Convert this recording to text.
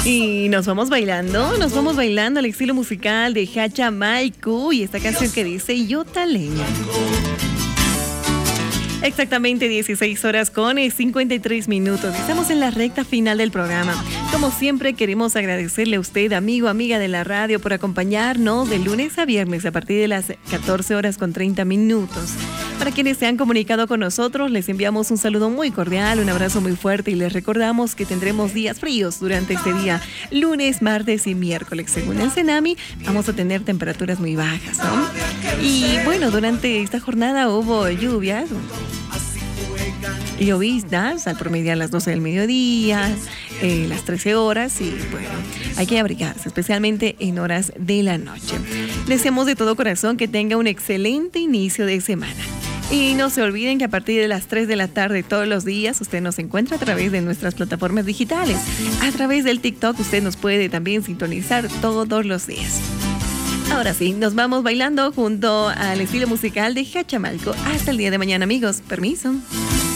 Y nos vamos bailando al estilo musical de Hachamalco y esta canción que dice Yotaleña. Exactamente 16 horas con 53 minutos. Estamos en la recta final del programa. Como siempre, queremos agradecerle a usted, amigo, amiga de la radio, por acompañarnos de lunes a viernes a partir de las 14 horas con 30 minutos. Para quienes se han comunicado con nosotros, les enviamos un saludo muy cordial, un abrazo muy fuerte y les recordamos que tendremos días fríos durante este día, lunes, martes y miércoles. Según el Cenami, vamos a tener temperaturas muy bajas, ¿no? Y bueno, durante esta jornada hubo lluvias, lloviznas al promediar las 12 del mediodía, las 13 horas y bueno, hay que abrigarse, especialmente en horas de la noche. Deseamos de todo corazón que tenga un excelente inicio de semana. Y no se olviden que a partir de las 3 de la tarde todos los días usted nos encuentra a través de nuestras plataformas digitales. A través del TikTok usted nos puede también sintonizar todos los días. Ahora sí, nos vamos bailando junto al estilo musical de Hachamalco. Hasta el día de mañana, amigos. Permiso.